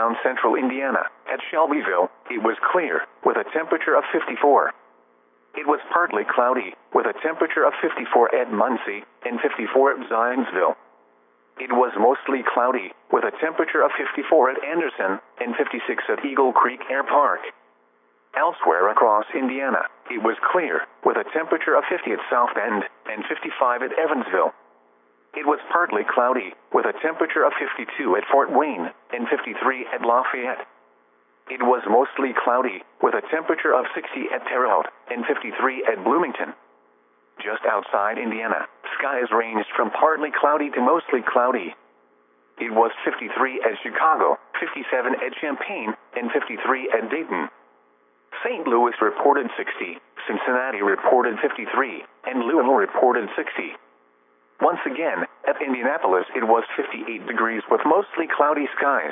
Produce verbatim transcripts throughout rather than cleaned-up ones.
Around central Indiana, at Shelbyville, it was clear, with a temperature of fifty-four. It was partly cloudy, with a temperature of fifty-four at Muncie, and fifty-four at Zionsville. It was mostly cloudy, with a temperature of fifty-four at Anderson, and fifty-six at Eagle Creek Air Park. Elsewhere across Indiana, it was clear, with a temperature of fifty at South Bend, and fifty-five at Evansville. It was partly cloudy, with a temperature of fifty-two at Fort Wayne, and fifty-three at Lafayette. It was mostly cloudy, with a temperature of sixty at Terre Haute, and fifty-three at Bloomington. Just outside Indiana, skies ranged from partly cloudy to mostly cloudy. It was fifty-three at Chicago, fifty-seven at Champaign, and fifty-three at Dayton. Saint Louis reported sixty, Cincinnati reported fifty-three, and Louisville reported sixty. Once again, at Indianapolis it was fifty-eight degrees with mostly cloudy skies.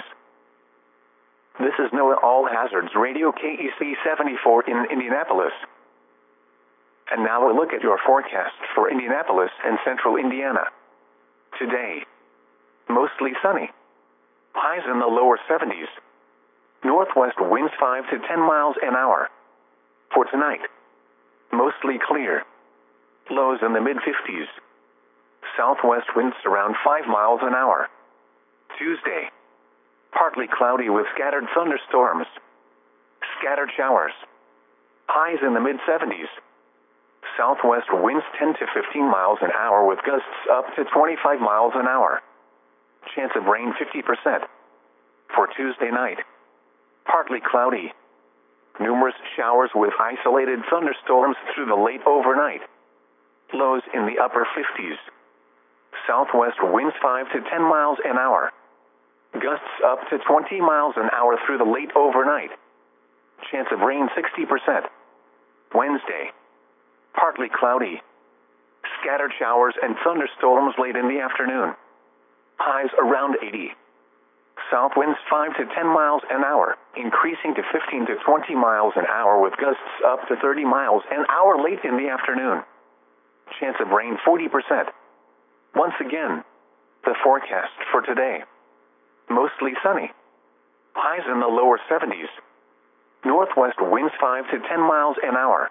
This is NOAA All Hazards Radio K E C seventy-four in Indianapolis. And now a look at your forecast for Indianapolis and central Indiana. Today, mostly sunny. Highs in the lower seventies. Northwest winds five to ten miles an hour. For tonight, mostly clear. Lows in the mid-fifties. Southwest winds around five miles an hour. Tuesday, partly cloudy with scattered thunderstorms. Scattered showers. Highs in the mid-seventies. Southwest winds ten to fifteen miles an hour with gusts up to twenty-five miles an hour. Chance of rain fifty percent. For Tuesday night, partly cloudy. Numerous showers with isolated thunderstorms through the late overnight. Lows in the upper fifties. Southwest winds five to ten miles an hour. Gusts up to twenty miles an hour through the late overnight. Chance of rain sixty percent. Wednesday, partly cloudy. Scattered showers and thunderstorms late in the afternoon. Highs around eighty. South winds five to ten miles an hour, increasing to fifteen to twenty miles an hour with gusts up to thirty miles an hour late in the afternoon. Chance of rain forty percent. Once again, the forecast for today. Mostly sunny. Highs in the lower seventies. Northwest winds five to ten miles an hour.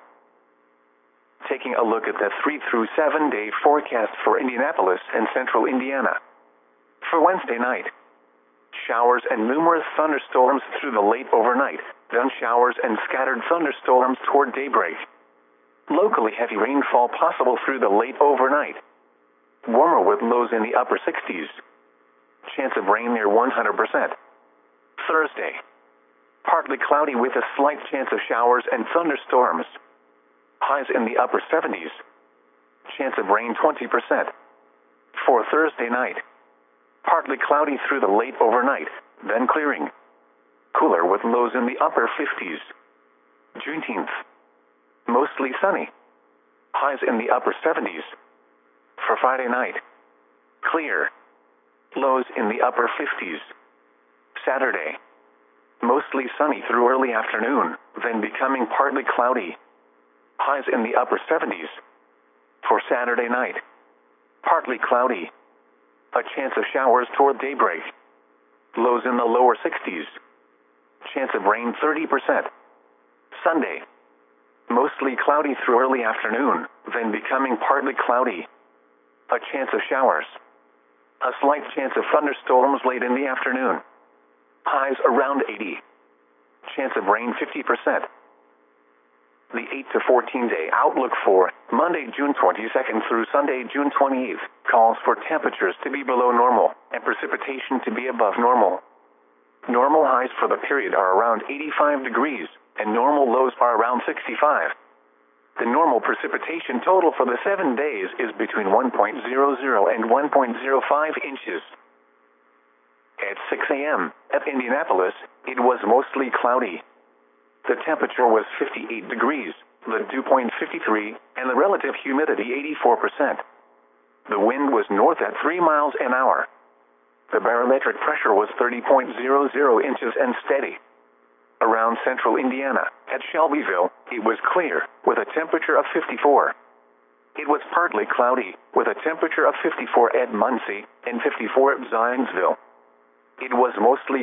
Taking a look at the three through seven day forecast for Indianapolis and central Indiana. For Wednesday night, showers and numerous thunderstorms through the late overnight, then showers and scattered thunderstorms toward daybreak. Locally heavy rainfall possible through the late overnight. Warmer with lows in the upper sixties. Chance of rain near one hundred percent. Thursday, partly cloudy with a slight chance of showers and thunderstorms. Highs in the upper seventies. Chance of rain twenty percent. For Thursday night, partly cloudy through the late overnight, then clearing. Cooler with lows in the upper fifties. Juneteenth, mostly sunny. Highs in the upper seventies. For Friday night, clear. Lows in the upper fifties. Saturday, mostly sunny through early afternoon, then becoming partly cloudy. Highs in the upper seventies. For Saturday night, partly cloudy. A chance of showers toward daybreak. Lows in the lower sixties. Chance of rain thirty percent. Sunday, mostly cloudy through early afternoon, then becoming partly cloudy. A chance of showers. A slight chance of thunderstorms late in the afternoon. Highs around eighty. Chance of rain fifty percent. The eight to fourteen day outlook for Monday, June twenty-second through Sunday, June twenty-eighth, calls for temperatures to be below normal and precipitation to be above normal. Normal highs for the period are around eighty-five degrees, and normal lows are around sixty-five. The normal precipitation total for the seven days is between one point zero zero and one point zero five inches. At six a m at Indianapolis, it was mostly cloudy. The temperature was fifty-eight degrees, the dew point fifty-three, and the relative humidity eighty-four percent. The wind was north at three miles an hour. The barometric pressure was thirty point zero zero inches and steady. Around central Indiana, at Shelbyville, it was clear, with a temperature of fifty-four. It was partly cloudy, with a temperature of fifty-four at Muncie, and fifty-four at Zionsville. It was mostly